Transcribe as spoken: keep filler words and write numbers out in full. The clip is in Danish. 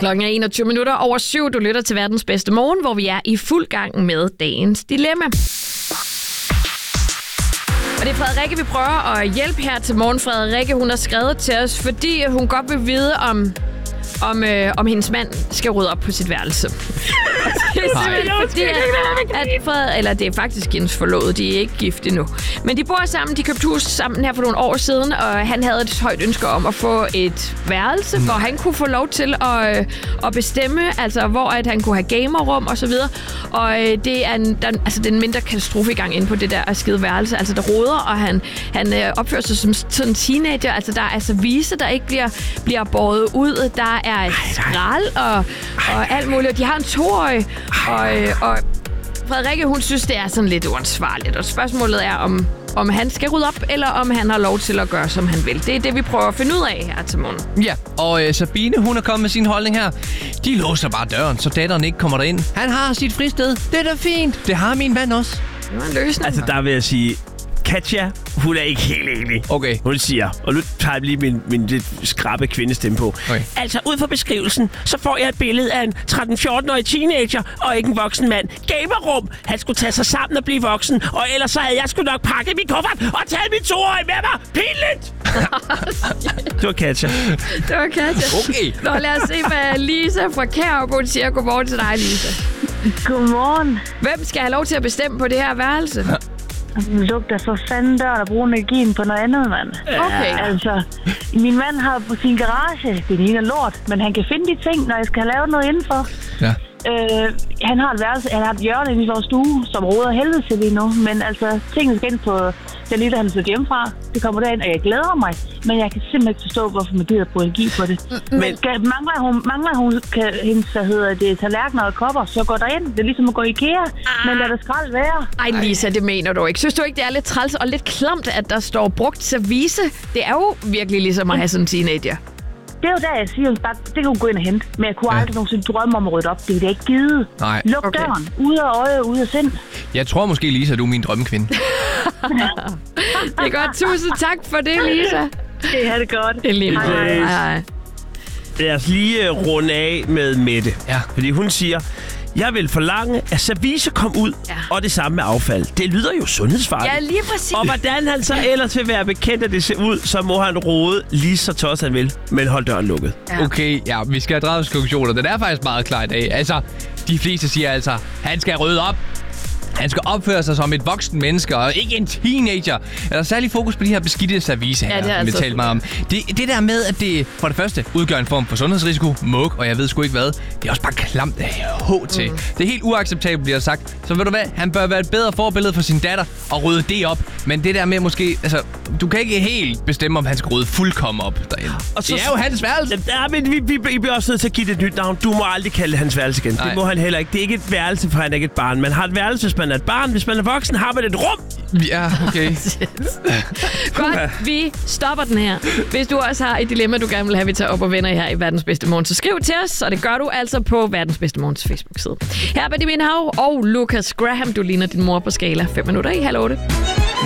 Klokken er enogtyve minutter over syv. Du lytter til Verdens Bedste Morgen, hvor vi er i fuld gang med dagens dilemma. Og det er Frederikke, vi prøver at hjælpe her til morgen. Frederikke, hun har skrevet til os, fordi hun godt vil vide, om, om, øh, om hendes mand skal rydde op på sit værelse. Det er simpelthen fordi, at, at Fred, eller det er faktisk hendes forlovede, de er ikke gift endnu. Men de bor sammen, de købte hus sammen her for nogle år siden, og han havde et højt ønske om at få et værelse, hvor han kunne få lov til at, at bestemme, altså hvor at han kunne have gamerrum og så videre. Og det er en, der, altså, det er en mindre katastrofe i gang inde på det der skide værelse. Altså der roder, og han, han opfører sig som sådan en teenager. Altså der er service, der ikke bliver, bliver båret ud. Der er skrald og, og alt muligt. De har en toårig, og, og Frederikke, hun synes, det er sådan lidt uansvarligt. Og spørgsmålet er, om, om han skal rydde op, eller om han har lov til at gøre, som han vil. Det er det, vi prøver at finde ud af her til morgen. Ja, og øh, Sabine, hun er kommet med sin holdning her. De låser bare døren, så datteren ikke kommer derind. Han har sit fristed. Det er da fint. Det har min mand også. Det var en løsning. Altså, der vil jeg sige... Katja, hun er ikke helt enig. Okay. Hun siger, og nu tager jeg lige min, min lidt skrappe kvindestemme på. Okay. Altså, ud fra beskrivelsen, så får jeg et billede af en tretten-fjorten-årig teenager og ikke en voksen mand. Gamerrum. Han skulle tage sig sammen og blive voksen, og ellers så havde jeg sgu nok pakket min kuffert og taget min toårige med mig. Pinligt! Det var Katja. Det var Katja. Okay. Nå, lad os se, hvad Lisa fra Kærup siger. Godmorgen til dig, Lisa. Godmorgen. Hvem skal have lov til at bestemme på det her værelse? Lugter for fanden døren og bruge energien på noget andet, mand. Okay. Altså, min mand har på sin garage, det ligner lort, men han kan finde de ting, når jeg skal have lavet noget indenfor. Ja. Øh, han har et værelse, han har et hjørne inde i vores stue, som roder helvede til lige nu, men altså, tingene skal ind på den lille, han flytter hjemmefra. Det kommer derind, og jeg glæder mig, men jeg kan simpelthen ikke forstå, hvorfor man gider bruge energi på det. Men skal, mangler hun, mangler hun kan, hendes, hvad hedder det, tallerkener og kopper, så går derind. Det er ligesom at gå i IKEA, ah. men lad det skrald være. Ej, Lisa, det mener du ikke. Synes du ikke, det er lidt træls og lidt klamt, at der står brugt service? Det er jo virkelig ligesom at have sådan en teenager. Det er jo der, jeg siger, at det kan hun gå ind og hente. Men jeg kunne ja. aldrig nogensinde drømme om at rydde op. Det er det ikke givet. Nej. Luk Okay. døren. Ude af øje, ude af sind. Jeg tror måske, Lisa, du er min drømmekvinde. Det er godt. Tusind tak for det, Lisa. Det er det godt. Det er lige Hej. hej, hej. Lad os lige runde af med Mette. Ja. Fordi hun siger... Jeg vil forlange, at service kom ud, ja. og det samme med affald. Det lyder jo sundhedsfarligt. Ja, lige præcis. Og hvordan han så ellers vil være bekendt, at det ser ud, så må han rode lige så tosset han vil, men hold døren lukket. Ja. Okay, ja, vi skal have draget konklusioner. Den er faktisk meget klar i dag. Altså, de fleste siger altså, han skal rydde op. Han skal opføre sig som et voksen menneske, og ikke en teenager. Er der særlig fokus på de her beskidte service her, ja, det er som vi altså talte meget om. Det, det der med, at det for det første udgør en form for sundhedsrisiko, mug, og jeg ved sgu ikke hvad. Det er også bare klamt af H til. Mm. Det er helt uacceptabelt, bliver sagt. Så ved du hvad, han bør være et bedre forbillede for sin datter og rydde det op. Men det der med måske, altså, du kan ikke helt bestemme, om han skal rydde fuldkommen op derinde. Og så, det er jo hans værelse. Ja, men vi, vi, vi bliver også nødt til at give det et nyt navn. Du må aldrig kalde det hans værelse igen. Nej. Det må han heller ikke. Det er ikke et værelse, for han er ikke et barn. Man har et værelse, hvis man er et barn. Hvis man er voksen, har man et rum. Ja, okay. Godt, vi stopper den her. Hvis du også har et dilemma, du gerne vil have, vi tager op og vender her i Verdens Bedste Morgen, så skriv til os, og det gør du altså på Verdens Bedste Morgens Facebook-side. Her er Benjamin Hav og Lucas Graham. Du ligner din mor på skala fem minutter i halv otte.